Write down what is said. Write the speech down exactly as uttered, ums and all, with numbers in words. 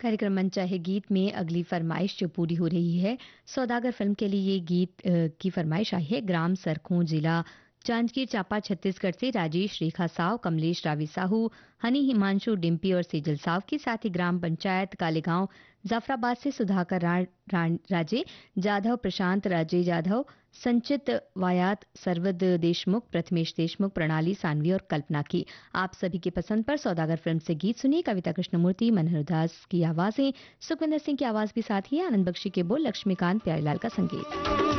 कार्यक्रम मन चाहे गीत में अगली फरमाइश जो पूरी हो रही है, सौदागर फिल्म के लिए ये गीत अ, की फरमाइश आई है। ग्राम सरखों, जिला जांजगीर चांपा, छत्तीसगढ़ से राजेश रेखा साव, कमलेश रावी साहू, हनी हिमांशु डिम्पी और सेजल साव के साथ ही ग्राम पंचायत कालेगांव जाफराबाद से सुधाकर रा, रा, राजे जाधव, प्रशांत राजे जाधव, संचित वायात, सरवद देशमुख, प्रथमेश देशमुख, प्रणाली सानवी और कल्पना की। आप सभी की पसंद पर सौदागर फिल्म से गीत सुनिए। कविता कृष्णमूर्ति, मनोहर दास की आवाजें, सुखविंदर सिंह की आवाज भी साथ ही है, आनंद बख्शी के बोल, लक्ष्मीकांत प्यारीलाल का संगीत।